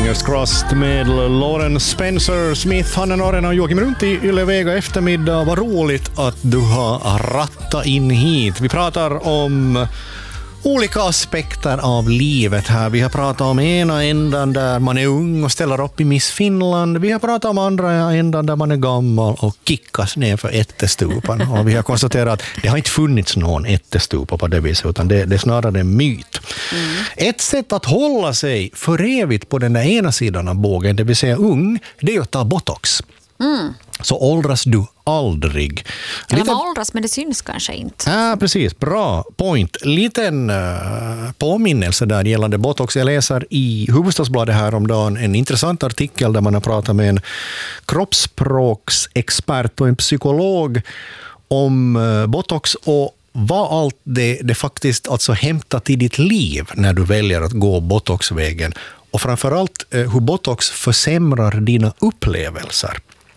Fingers crossed med Lauren Spencer Smith, Hanna Norren och Joakim Runt i Yle Vega eftermiddag. Vad roligt att du har rattat in hit. Vi pratar om olika aspekter av livet här. Vi har pratat om ena ändan där man är ung och ställer upp i Miss Finland. Vi har pratat om andra ändan där man är gammal och kickas ner för ättestupan. Och vi har konstaterat att det har inte funnits någon ättestupa på det viset, utan det är snarare en myt. Ett sätt att hålla sig för evigt på den där ena sidan av bågen, det vill säga ung, det är att ta botox. Så åldras du aldrig. Eller man åldras, men det syns kanske inte. Ja, precis. Bra point. Liten påminnelse där gällande botox. Jag läser i Hufvudstadsbladet häromdagen en intressant artikel där man har pratat med en kroppsspråksexpert och en psykolog om botox och vad allt det faktiskt alltså hämtar till ditt liv när du väljer att gå botoxvägen. Och framförallt hur botox försämrar dina upplevelser.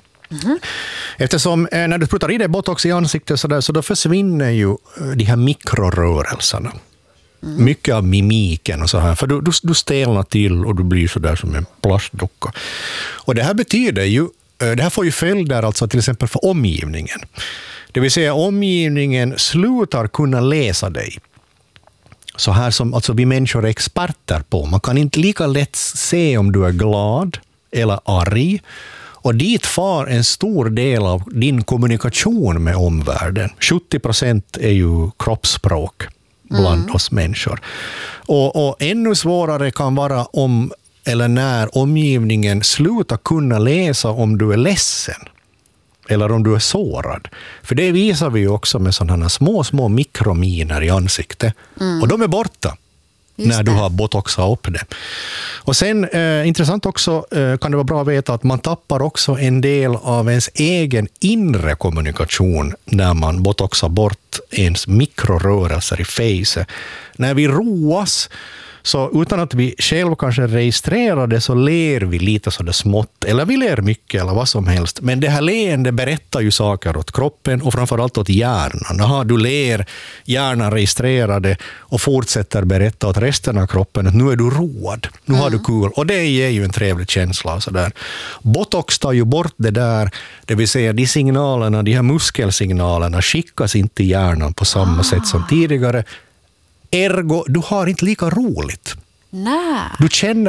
Eftersom när du sprutar i dig botox i ansiktet så då försvinner ju de här mikrorörelserna. Mycket av mimiken och så här. För du stelnar till och du blir så där som en plastdocka. Och det här betyder ju, det här får ju följder alltså till exempel för omgivningen. Det vill säga omgivningen slutar kunna läsa dig. Så här som alltså vi människor är experter på. Man kan inte lika lätt se om du är glad eller arg. Och dit far en stor del av din kommunikation med omvärlden. 70% är ju kroppsspråk bland oss människor. Och ännu svårare kan vara om eller när omgivningen slutar kunna läsa om du är ledsen. Eller om du är sårad. För det visar vi ju också med sådana små mikrominer i ansiktet. Och de är borta. När du har botoxat upp det. Och sen, intressant också, kan det vara bra att veta att man tappar också en del av ens egen inre kommunikation när man botoxar bort ens mikrorörelser i face. När vi roas, så utan att vi själva kanske registrerar det, så ler vi lite så det smått. Eller vi ler mycket eller vad som helst. Men det här leende berättar ju saker åt kroppen och framförallt åt hjärnan. Aha, du ler, hjärnan registrerar det och fortsätter berätta åt resten av kroppen att nu är du road. Nu har du kul. Och det ger ju en trevlig känsla. Så där. Botox tar ju bort det där. Det vill säga de signalerna, de här muskelsignalerna skickas inte till hjärnan på samma sätt som tidigare. Ergo, du har inte lika roligt. Nej. Du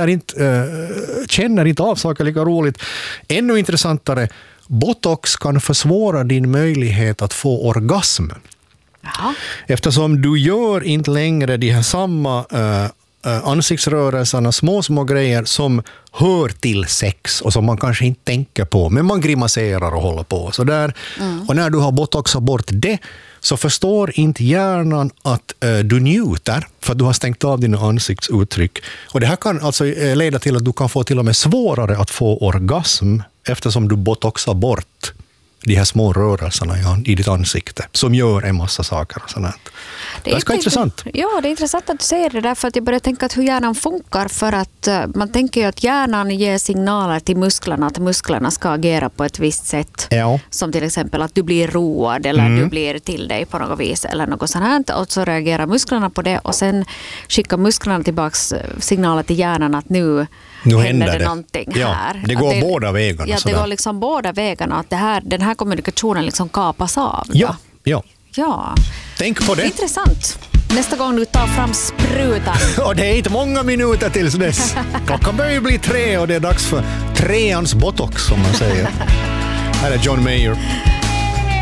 känner inte av saker lika roligt. Ännu intressantare, botox kan försvåra din möjlighet att få orgasm. Jaha. Eftersom du gör inte längre de här samma ansiktsrörelserna, små grejer som hör till sex och som man kanske inte tänker på, men man grimaserar och håller på. Så där. Och när du har botoxat bort det, så förstår inte hjärnan att du njuter för att du har stängt av dina ansiktsuttryck. Och det här kan alltså leda till att du kan få till och med svårare att få orgasm eftersom du botoxar bort de här små rörelserna i ditt ansikte som gör en massa saker och sånt. Det är ganska intressant. Ja, det är intressant att du säger det där, för att jag börjar tänka att hur hjärnan funkar, för att man tänker ju att hjärnan ger signaler till musklerna att musklerna ska agera på ett visst sätt. Ja. Som till exempel att du blir road eller du blir till dig på något vis eller något sånt här, och så reagerar musklerna på det och sen skickar musklerna tillbaks signaler till hjärnan att nu händer det någonting här. Det går båda vägarna. Ja, det går liksom båda vägarna, att den här kommunikationen liksom kapas av. Ja. Tänk på det. Intressant. Nästa gång du tar fram sprutan. Och det är inte många minuter tills dess. Klockan börjar bli 3 och det är dags för 3ans botox, som man säger. Här är John Mayer.